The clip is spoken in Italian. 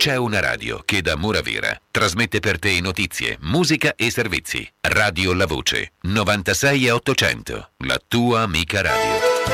c'è una radio che da Moravera trasmette per te notizie, musica e servizi. Radio La Voce, 96 e 800, la tua amica radio.